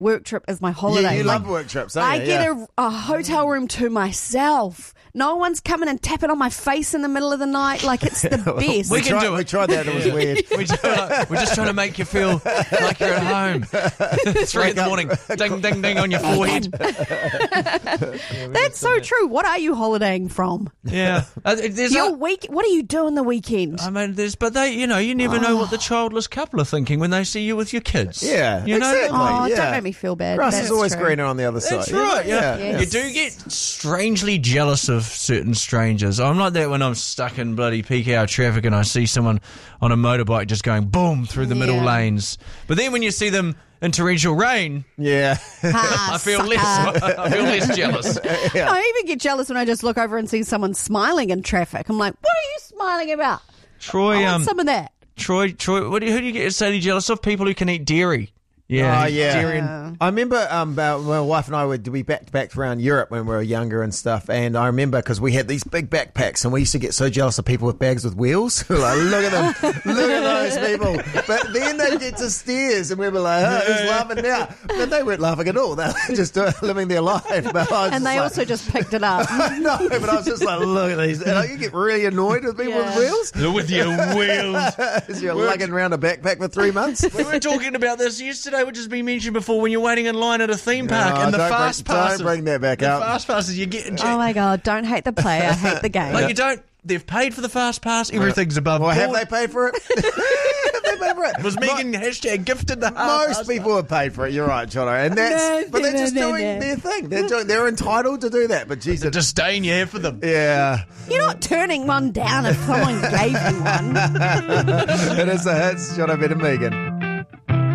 work trip as my holiday. Yeah, you love work trips, don't you? I get a hotel room to myself. No one's coming and tapping on my face in the middle of the night. Like, it's the best. We can do it. We tried that. It was weird. We're just trying to make you feel like you're at home. 3 in the morning, ding, ding, ding on your forehead. That's so true. What are you holidaying from? Yeah. There's Your week. What do you do on the weekend? I mean, you never know what the childless couple are thinking when they see you with your kids. Yeah, you know. exactly. Oh, yeah. don't make me feel bad. Grass That's is always true. greener on the other side. That's right. Yeah. Yes. You do get strangely jealous of certain strangers. I'm like that when I'm stuck in bloody peak hour traffic and I see someone on a motorbike just going boom through the middle lanes. But then when you see them in torrential rain, Yeah. I feel less jealous. I even get jealous when I just look over and see someone smiling in traffic. I'm like, what are you smiling about? Troy, I want some of that. Troy, who do you get sadly jealous of? People who can eat dairy. Yeah, Dairy and I remember my wife and I we backpacked around Europe when we were younger and stuff, and I remember because we had these big backpacks and we used to get so jealous of people with bags with wheels. We're like, look at them, look at those people. But then they get to stairs and we were like, oh, who's laughing now? But they weren't laughing at all. They were just living their life. But And they also just picked it up. no, but I was just like, look at these. And you get really annoyed with people with wheels. with your wheels. As you're lugging around a backpack for 3 months. We were talking about this yesterday, which has been mentioned before, when you're waiting in line at a theme park No, and the don't fast passes. Don't bring that back the up. fast passes, you get. Oh my God, don't hate the player, hate the game. Like you don't. They've paid for the fast pass. Everything's above Well, board. have they paid for it? Have they paid for it? Was Megan hashtag gifted the Most people have paid for it. You're right, Jono, and but they're just doing their thing. They're entitled to do that. But Jesus, the disdain you have for them. yeah, You're not turning one down if someone gave you one. it is the hits. Jono, Ben and Megan.